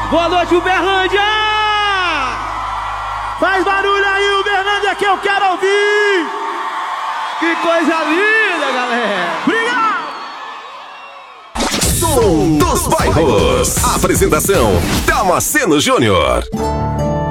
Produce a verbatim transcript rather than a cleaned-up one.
Boa noite, Uberlândia! Faz barulho aí, Uberlândia, que eu quero ouvir! Que coisa linda, galera! Obrigado! Som dos Bairros. Apresentação: Damasceno Júnior.